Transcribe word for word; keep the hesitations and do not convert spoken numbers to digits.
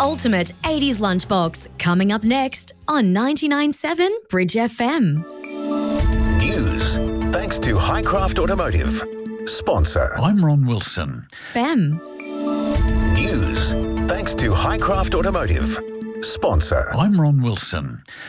ultimate eighties lunchbox, coming up next on ninety-nine point seven Bridge F M. News, thanks to Highcraft Automotive. Sponsor. I'm Ron Wilson. F M. News, thanks to Highcraft Automotive. Sponsor. I'm Ron Wilson.